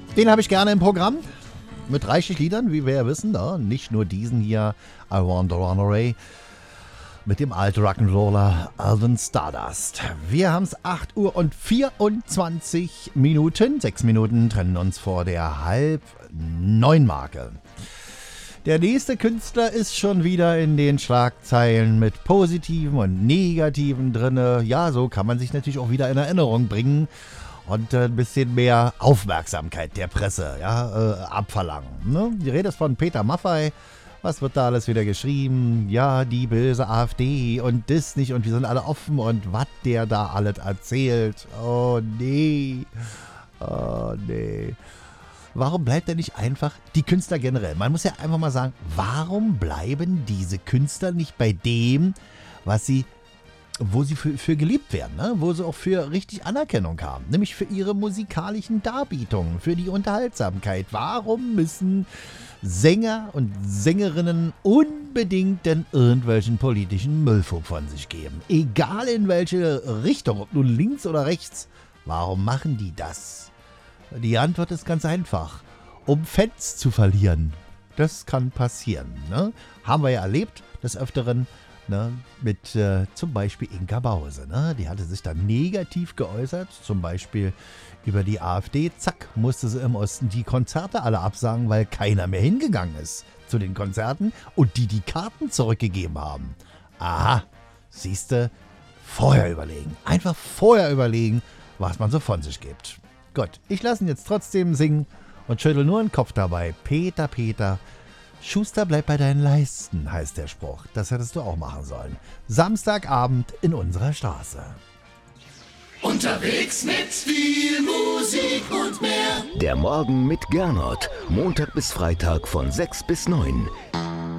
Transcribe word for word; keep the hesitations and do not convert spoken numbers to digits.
Den habe ich gerne im Programm. Mit reichlich Liedern, wie wir ja wissen. Ne? Nicht nur diesen hier, I Want to Run Away. Mit dem alten Rock'n'Roller Alvin Stardust. Wir haben es acht Uhr und vierundzwanzig Minuten. Sechs Minuten trennen uns vor der halb neun Marke. Der nächste Künstler ist schon wieder in den Schlagzeilen mit Positiven und Negativen drinne. Ja, so kann man sich natürlich auch wieder in Erinnerung bringen und ein bisschen mehr Aufmerksamkeit der Presse ja, äh, abverlangen. Ne? Die Rede ist von Peter Maffay. Was wird da alles wieder geschrieben? Ja, die böse AfD und das nicht und wir sind alle offen und was der da alles erzählt. Oh nee, oh nee. Warum bleibt er nicht einfach die Künstler generell? Man muss ja einfach mal sagen, warum bleiben diese Künstler nicht bei dem, was sie, wo sie für, für geliebt werden, ne? Wo sie auch für richtig Anerkennung haben, nämlich für ihre musikalischen Darbietungen, für die Unterhaltsamkeit. Warum müssen Sänger und Sängerinnen unbedingt denn irgendwelchen politischen Müllfug von sich geben? Egal in welche Richtung, ob nun links oder rechts. Warum machen die das? Die Antwort ist ganz einfach. Um Fans zu verlieren. Das kann passieren. Ne? Haben wir ja erlebt, des Öfteren, ne? Mit äh, zum Beispiel Inka Bause. Ne? Die hatte sich dann negativ geäußert, zum Beispiel über die AfD. Zack, musste sie im Osten die Konzerte alle absagen, weil keiner mehr hingegangen ist zu den Konzerten und die die Karten zurückgegeben haben. Aha, siehste, vorher überlegen. Einfach vorher überlegen, was man so von sich gibt. Gut, ich lasse ihn jetzt trotzdem singen und schüttel nur den Kopf dabei. Peter, Peter, Schuster, bleib bei deinen Leisten, heißt der Spruch. Das hättest du auch machen sollen. Samstagabend in unserer Straße. Unterwegs mit viel Musik und mehr. Der Morgen mit Gernot. Montag bis Freitag von sechs bis neun.